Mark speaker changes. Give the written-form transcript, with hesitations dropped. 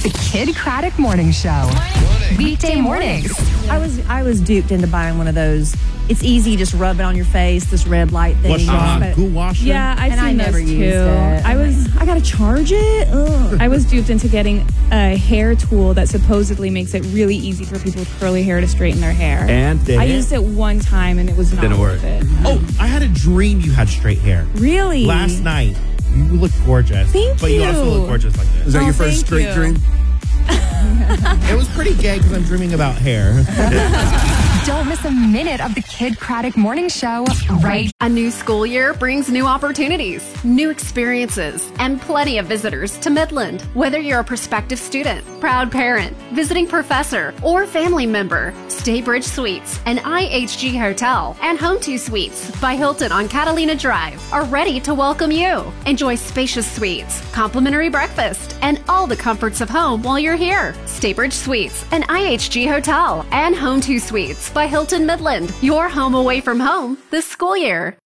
Speaker 1: The Kid Craddock Morning Show. Weekday mornings.
Speaker 2: I was duped into buying one of those. It's easy, just rub it on your face, this red light thing.
Speaker 3: Goo washer?
Speaker 4: Yeah, I've
Speaker 2: And I
Speaker 4: seen
Speaker 2: never
Speaker 4: those too.
Speaker 2: used it. I gotta charge it? Ugh.
Speaker 4: I was duped into getting a hair tool that supposedly makes it really easy for people with curly hair to straighten their hair.
Speaker 3: And
Speaker 4: I used it one time and it was not
Speaker 3: Didn't work.
Speaker 4: worth it.
Speaker 3: Oh, I had a dream you had straight hair.
Speaker 4: Really?
Speaker 3: Last night. You look gorgeous.
Speaker 4: Thank
Speaker 3: But you also
Speaker 4: you.
Speaker 3: look gorgeous like this.
Speaker 5: Is that
Speaker 4: Oh,
Speaker 5: your first
Speaker 4: thank
Speaker 5: straight
Speaker 4: you.
Speaker 5: dream?
Speaker 3: It was pretty gay because I'm dreaming about hair.
Speaker 1: Don't miss a minute of the Kid Craddock Morning Show right.
Speaker 6: A new school year brings new opportunities, new experiences, and plenty of visitors to Midland. Whether you're a prospective student, proud parent, visiting professor, or family member, Staybridge Suites, an IHG hotel, and Home2 Suites by Hilton on Catalina Drive are ready to welcome you. Enjoy spacious suites, complimentary breakfast, and all the comforts of home while you're here. Staybridge Suites, an IHG hotel, and Home2 Suites by Hilton Midland, your home away from home this school year.